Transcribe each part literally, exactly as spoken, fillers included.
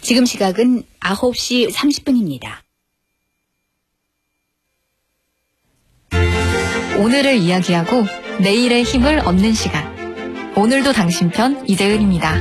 지금 시각은 아홉 시 삼십 분입니다. 오늘을 이야기하고 내일의 힘을 얻는 시간. 오늘도 당신 편 이재은입니다.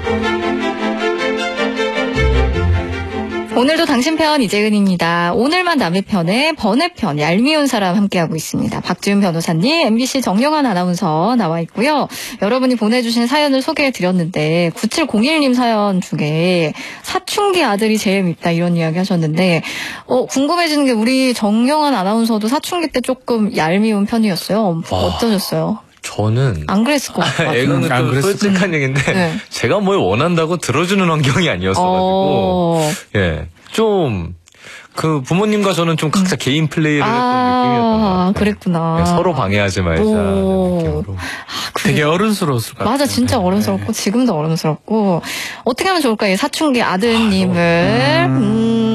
오늘도 당신 편 이재은입니다. 오늘만 남의 편에 번외편 얄미운 사람 함께하고 있습니다. 박지훈 변호사님, 엠비씨 정영환 아나운서 나와 있고요. 여러분이 보내주신 사연을 소개해드렸는데 구칠공일 님 사연 중에 사춘기 아들이 제일 밉다 이런 이야기 하셨는데 어, 궁금해지는 게 우리 정영환 아나운서도 사춘기 때 조금 얄미운 편이었어요. 어떠셨어요? 저는 안 그랬을 것 같아요. 이거는 좀 그랬을 솔직한 얘기인데 네. 제가 뭘 원한다고 들어주는 환경이 아니었어가지고 어... 예, 좀 그 부모님과 저는 좀 각자 음. 개인 플레이를 아, 했던 느낌이었던 것 같아요. 그랬구나. 예, 서로 방해하지 말자 느낌으로. 아, 그래. 되게 어른스러웠을 것 같아요. 맞아, 진짜 네. 어른스럽고 지금도 어른스럽고 어떻게 하면 좋을까요? 사춘기 아드님을 아, 음...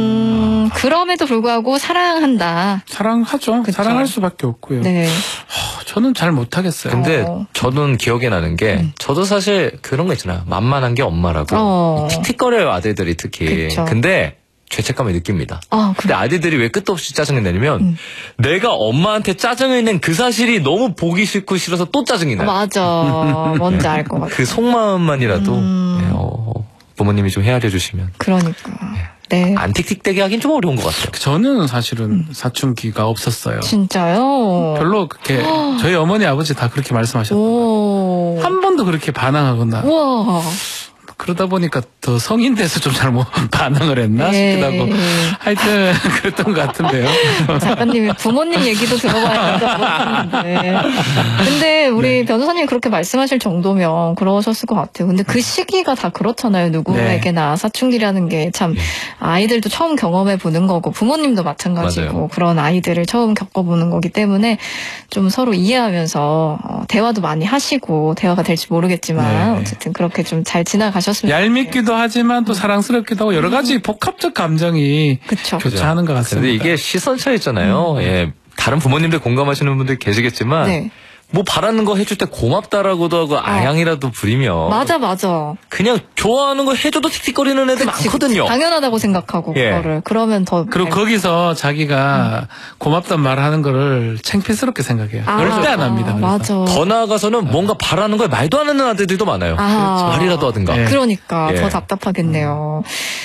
음, 그럼에도 불구하고 사랑한다. 사랑하죠. 그쵸? 사랑할 수밖에 없고요. 네. 하, 저는 잘 못하겠어요. 근데 어. 저는 기억에 나는 게 음. 저도 사실 그런 거 있잖아요. 만만한 게 엄마라고 어. 틱틱거려요 아들들이 특히. 그쵸. 근데 죄책감을 느낍니다. 아, 근데 그래. 아들들이 왜 끝도 없이 짜증을 내냐면 음. 내가 엄마한테 짜증을 낸 그 사실이 너무 보기 싫고 싫어서 또 짜증이 나요. 맞아. 뭔지 알 것 같아. 그 속마음만이라도 음. 네, 어, 부모님이 좀 헤아려 주시면 그러니까. 네. 안 틱틱대게 하긴 좀 어려운 것 같아요. 저는 사실은 음. 사춘기가 없었어요. 진짜요? 별로 그렇게 저희 어머니 아버지 다 그렇게 말씀하셨어요. 오. 한 번도 그렇게 반항하거나 우와. 그러다 보니까 더 성인 돼서 좀 잘못 반항을 했나 네. 싶기도 하고 하여튼 그랬던 것 같은데요. 작가님이 부모님 얘기도 들어봐야 못하는데. 근데 우리 네. 변호사님 그렇게 말씀하실 정도면 그러셨을 것 같아요. 근데 그 시기가 다 그렇잖아요. 누구에게나 사춘기라는 게 참 아이들도 처음 경험해 보는 거고 부모님도 마찬가지고 맞아요. 그런 아이들을 처음 겪어보는 거기 때문에 좀 서로 이해하면서 어, 대화도 많이 하시고 대화가 될지 모르겠지만 네. 어쨌든 그렇게 좀 잘 지나가셨으면 얄밉기도 하지만 또 사랑스럽기도 하고 여러 가지 복합적 감정이 그쵸. 교차하는 것 같습니다. 근데 이게 시선 차이잖아요. 음. 예, 다른 부모님들 공감하시는 분들 계시겠지만 네. 뭐 바라는 거 해줄 때 고맙다라고도 하고 아양이라도 부리면 맞아, 맞아. 그냥 좋아하는 거 해줘도 틱틱거리는 애들 그치, 많거든요. 그치. 당연하다고 생각하고 예. 그거를 그러면 더 그리고 거기서 자기가 고맙단 말을 하는 거를 창피스럽게 생각해요. 아, 절대 안 합니다. 그래서. 맞아. 더 나아가서는 뭔가 바라는 거에 말도 안 하는 아들들도 많아요. 아. 말이라도 하든가. 네. 그러니까 예. 더 답답하겠네요.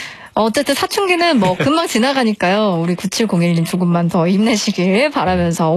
어쨌든 사춘기는 뭐 금방 지나가니까요. 우리 구칠공일 님 조금만 더 힘내시길 바라면서